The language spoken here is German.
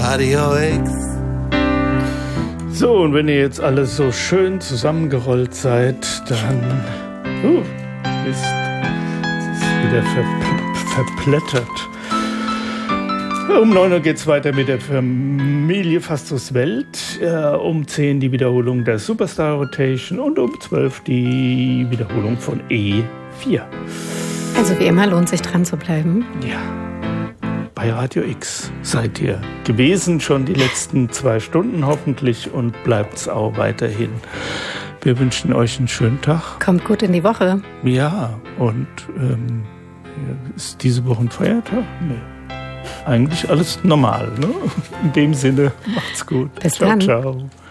Radio X. So, und wenn ihr jetzt alle so schön zusammengerollt seid, dann... Mist, es ist wieder verplättert. Um 9 Uhr geht es weiter mit der Familie Fastos Welt. Um 10 die Wiederholung der Superstar Rotation und um 12 die Wiederholung von E4. Also wie immer lohnt sich dran zu bleiben. Ja, bei Radio X seid ihr gewesen, schon die letzten 2 Stunden hoffentlich, und bleibt's auch weiterhin. Wir wünschen euch einen schönen Tag. Kommt gut in die Woche. Ja, und ist diese Woche ein Feiertag? Nee. Eigentlich alles normal, ne? In dem Sinne, macht's gut. Bis ciao, dann. Ciao.